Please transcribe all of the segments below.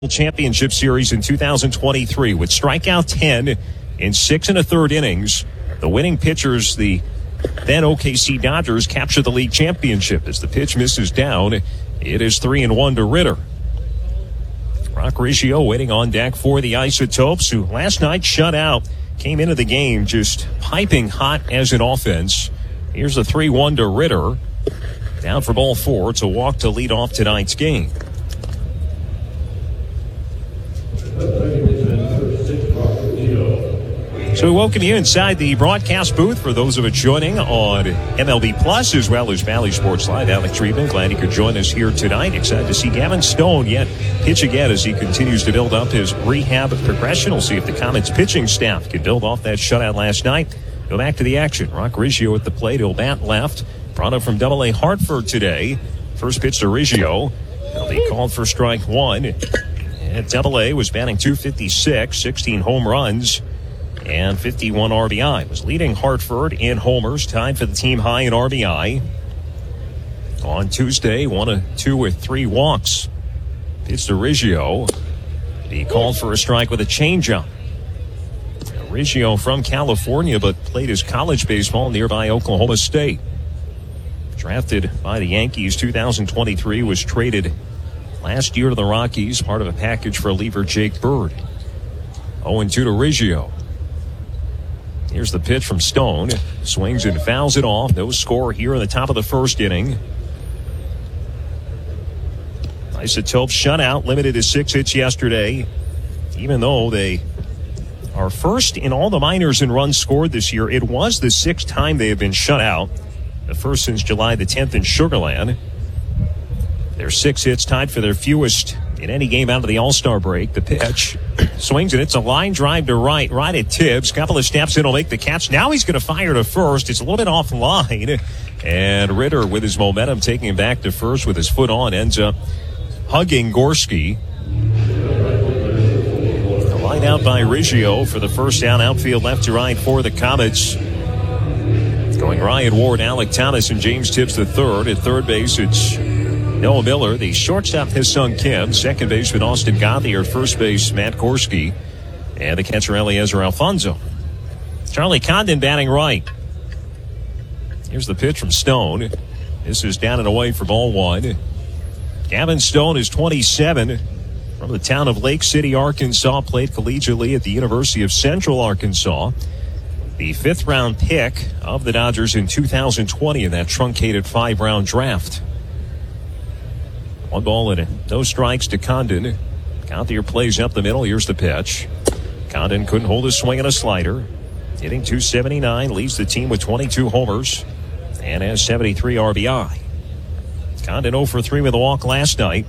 Championship Series in 2023 with strikeout 10 in 6 1/3 innings. The winning pitchers, the then OKC Dodgers, capture the league championship as the pitch misses down. It is 3-1 to Ritter. Rock Riggio waiting on deck for the Isotopes, who last night shut out, came into the game just piping hot as an offense. Here's a 3-1 to Ritter. Down for ball 4. It's a walk to lead off tonight's game. So we welcome you inside the broadcast booth for those of us joining on MLB Plus as well as Valley Sports Live. Alex Friedman, glad you could join us here tonight. Excited to see Gavin Stone yet pitch again as he continues to build up his rehab progression. We'll see if the Comets pitching staff can build off that shutout last night. Go back to the action. Rock Riggio at the plate. He'll bat left. Brought up from Double-A Hartford today. First pitch to Riggio. He'll be called for strike one. At Double-A was batting .256, 16 home runs, and 51 RBI. Was leading Hartford in homers, tied for the team high in RBI. On Tuesday, 1 of 2 with 3 walks. Pitch to Riggio. He called for a strike with a changeup. Riggio from California, but played his college baseball nearby Oklahoma State. Drafted by the Yankees 2023, was traded last year to the Rockies, part of a package for reliever Jake Bird. 0-2 to Riggio. Here's the pitch from Stone. Swings and fouls it off. No score here in the top of the first inning. Isotopes shut out, limited to 6 hits yesterday. Even though they are first in all the minors in runs scored this year, it was the 6th time they have been shut out. The first since July the 10th in Sugar Land. Their 6 hits tied for their fewest in any game out of the All-Star break. The pitch swings and it's a line drive to right at Tibbs. Couple of steps in will make the catch. Now he's going to fire to first. It's a little bit off line. And Ritter, with his momentum, taking him back to first with his foot on, ends up hugging Gorski. The line out by Riggio for the first down, outfield left to right for the Comets. Going Ryan Ward, Alec Thomas, and James Tibbs the third. At third base, it's Noah Miller. The shortstop, his son Kim. Second baseman Austin Gothier. First base Matt Gorski. And the catcher Eliezer Alfonso. Charlie Condon batting right. Here's the pitch from Stone. This is down and away for ball 1. Gavin Stone is 27. From the town of Lake City, Arkansas. Played collegiately at the University of Central Arkansas. The 5th round pick of the Dodgers in 2020 in that truncated 5-round draft. 1 ball and no strikes to Condon. Gothier plays up the middle. Here's the pitch. Condon couldn't hold his swing on a slider. Hitting .279, leads the team with 22 homers and has 73 RBI. Condon 0 for 3 with a walk last night.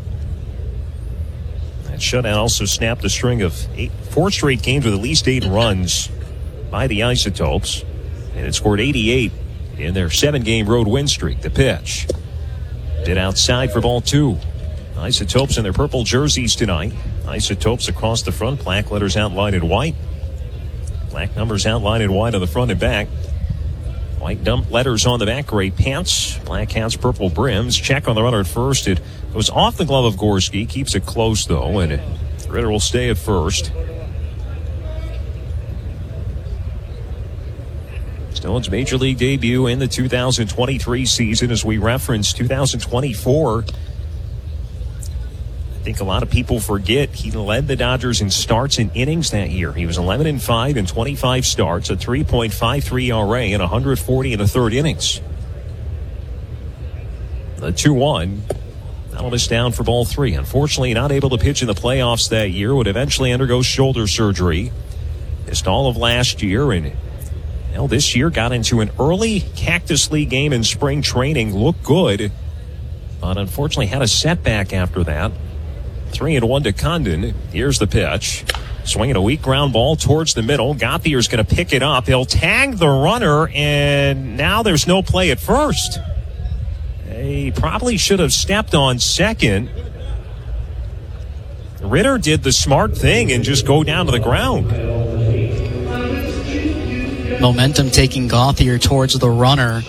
That shutout also snapped a string of 4 straight games with at least 8 runs by the Isotopes, and it scored 88 in their 7-game road win streak. The pitch bit outside for ball 2. Isotopes in their purple jerseys tonight. Isotopes across the front, black letters outlined in white, black numbers outlined in white on the front and back, white letters on the back, gray pants, black hats, purple brims. Check on the runner at first. It goes off the glove of Gorski, keeps it close though, and Ritter will stay at first. Stone's major league debut in the 2023 season. As we referenced 2024, I think a lot of people forget he led the Dodgers in starts and innings that year. He was 11-5 in 25 starts, a 3.53 ERA, and 140 in the 3rd innings. The 2-1. Alvis down for ball 3. Unfortunately, not able to pitch in the playoffs that year. Would eventually undergo shoulder surgery. Missed all of last year, and this year got into an early Cactus League game in spring training. Looked good, but unfortunately had a setback after that. 3-1 to Condon. Here's the pitch. Swinging a weak ground ball towards the middle. Gothier's going to pick it up. He'll tag the runner, and now there's no play at first. He probably should have stepped on second. Ritter did the smart thing and just go down to the ground. Momentum taking Gothier towards the runner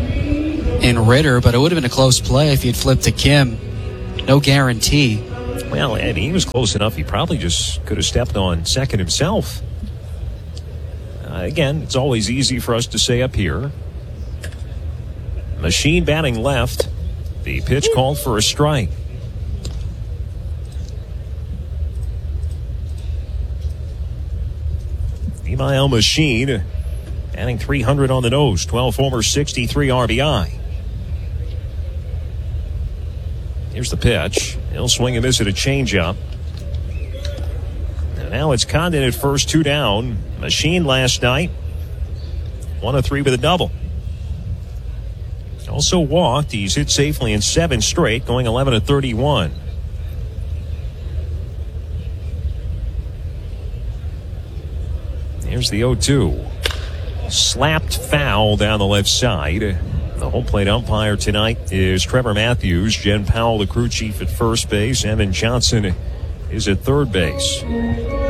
in Ritter, but it would have been a close play if he had flipped to Kim. No guarantee. Well, and he was close enough. He probably just could have stepped on second himself. Again, it's always easy for us to say up here. Machine batting left. The pitch called for a strike. Email Machine batting .300 on the nose, 12 homers, 63 RBI. Here's the pitch. He'll swing and miss at a changeup. And now it's Condon at first, 2 down. Machine last night, 1 of 3 with a double. Also walked. He's hit safely in 7 straight, going 11 of 31. Here's the 0-2. Slapped foul down the left side. The home plate umpire tonight is Trevor Matthews. Jen Powell, the crew chief, at first base. Evan Johnson is at third base.